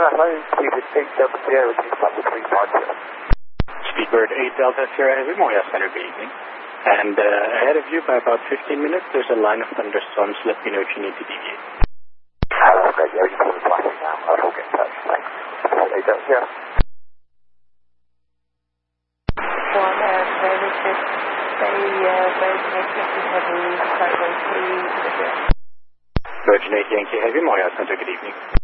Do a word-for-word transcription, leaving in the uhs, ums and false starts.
hello, Speedbird eight Delta Sierra, reduce up to three five zero. Speedbird eight Delta Sierra Heavy, Montreal Center, good evening. And uh, ahead of you by about fifteen minutes, there's a line of thunderstorms. Let me know if you need to deviate. Uh, okay, yeah, you can call me flashing now. I'll get in touch, thanks. eight Delta Sierra. One, uh, very good. Stay, uh, Virgin eight Yankee Heavy, Skyway three, Virgin eight Yankee Heavy, Montreal Center, good evening.